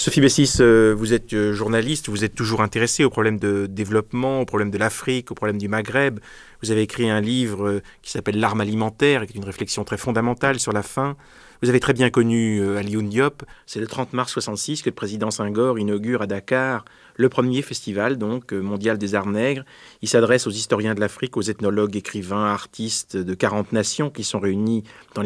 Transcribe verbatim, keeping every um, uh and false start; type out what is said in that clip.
Sophie Bessis, euh, vous êtes euh, journaliste, vous êtes toujours intéressée aux problèmes de développement, aux problèmes de l'Afrique, aux problèmes du Maghreb. Vous avez écrit un livre euh, qui s'appelle L'arme alimentaire, qui est une réflexion très fondamentale sur la faim. Vous avez très bien connu euh, Alioune Diop. C'est le trente mars soixante-six que le président Senghor inaugure à Dakar le premier festival donc euh, mondial des arts nègres. Il s'adresse aux historiens de l'Afrique, aux ethnologues, écrivains, artistes de quarante nations qui sont réunis dans les